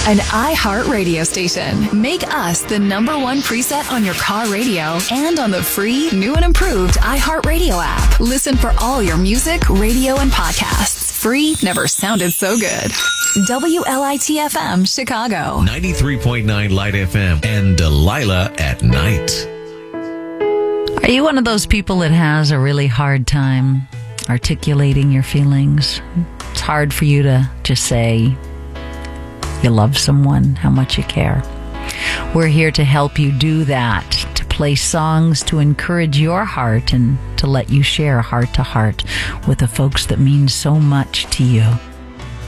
an iHeart radio station. Make us the #1 preset on your car radio and on the free, new and improved iHeart Radio app. Listen for all your music, radio, and podcasts. Free never sounded so good. WLIT-FM, Chicago. 93.9 Light FM and Delilah at night. Are you one of those people that has a really hard time articulating your feelings? It's hard for you to just say you love someone, how much you care. We're here to help you do that, to play songs to encourage your heart and to let you share heart to heart with the folks that mean so much to you.